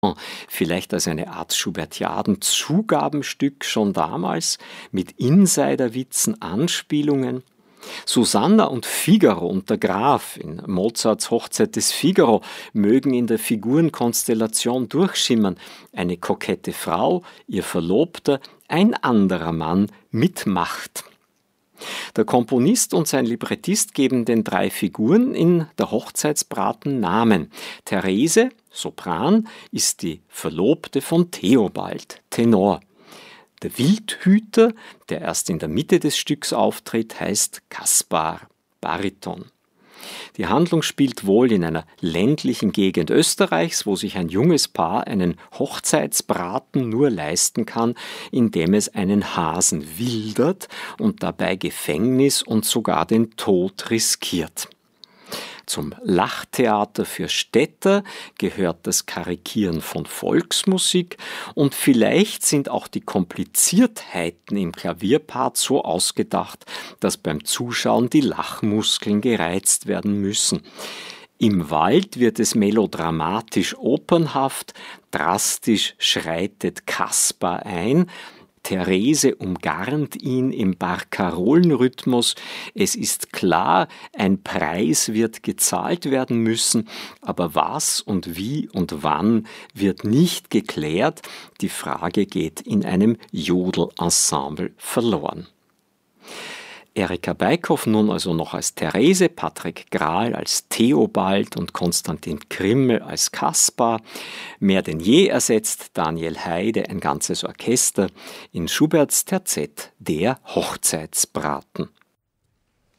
vielleicht als eine Art Schubertiaden-Zugabenstück schon damals, mit Insiderwitzen, Anspielungen. Susanna und Figaro und der Graf in Mozarts Hochzeit des Figaro mögen in der Figurenkonstellation durchschimmern. Eine kokette Frau, ihr Verlobter, ein anderer Mann mit Macht. Der Komponist und sein Librettist geben den 3 Figuren in der Hochzeitsbraten Namen. Therese, Sopran, ist die Verlobte von Theobald, Tenor. Der Wildhüter, der erst in der Mitte des Stücks auftritt, heißt Kaspar, Bariton. Die Handlung spielt wohl in einer ländlichen Gegend Österreichs, wo sich ein junges Paar einen Hochzeitsbraten nur leisten kann, indem es einen Hasen wildert und dabei Gefängnis und sogar den Tod riskiert. Zum Lachtheater für Städter gehört das Karikieren von Volksmusik und vielleicht sind auch die Kompliziertheiten im Klavierpart so ausgedacht, dass beim Zuschauen die Lachmuskeln gereizt werden müssen. Im Wald wird es melodramatisch opernhaft, drastisch schreitet Kaspar ein, Therese umgarnt ihn im Barcarolenrhythmus. Es ist klar, ein Preis wird gezahlt werden müssen, aber was und wie und wann wird nicht geklärt. Die Frage geht in einem Jodelensemble verloren. Erika Beikhoff nun also noch als Therese, Patrick Grahl als Theobald und Konstantin Krimmel als Kaspar. Mehr denn je ersetzt Daniel Heide ein ganzes Orchester in Schuberts Terzett Der Hochzeitsbraten.